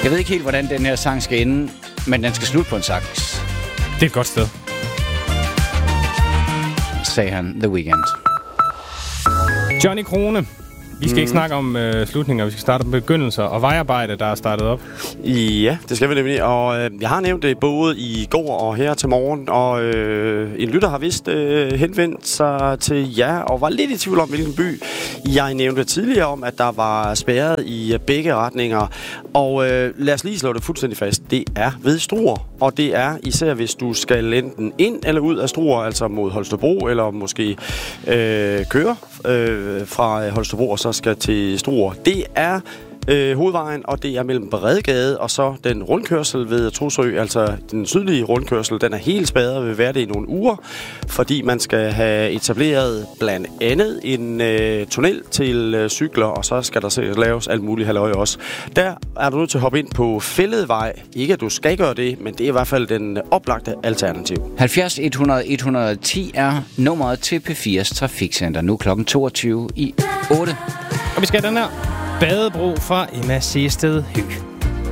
Jeg ved ikke helt, hvordan den her sang skal ende, men den skal slutte på en saks. Det er et godt sted. Sagde han The Weeknd. Johnny Krone. Vi skal ikke snakke om slutninger, vi skal starte med begyndelser og vejarbejde, der er startet op. Ja, det skal vi nemlig. Og jeg har nævnt det både i går og her til morgen, og en lytter har vist henvendt sig til jer og var lidt i tvivl om, hvilken by. Jeg nævnte tidligere om, at der var spærret i begge retninger, og lad os lige slå det fuldstændig fast. Det er ved Struer, og det er især, hvis du skal enten ind eller ud af Struer, altså mod Holstebro, eller måske køre fra Holstebro og så skal til Struer. Det er hovedvejen, og det er mellem Bredgade og så den rundkørsel ved Trosø, altså den sydlige rundkørsel, den er helt spærret, vil være det i nogle uger, fordi man skal have etableret blandt andet en tunnel til cykler, og så skal der sikkert laves alt muligt halløj også. Der er du nødt til at hoppe ind på Fælledvej. Ikke at du skal gøre det, men det er i hvert fald den oplagte alternativ. 70 100 110 er nummeret til P4's Trafikcenter. Nu klokken 22 i 8. Og vi skal have den her Badebro fra Emma Sehsted Høgh.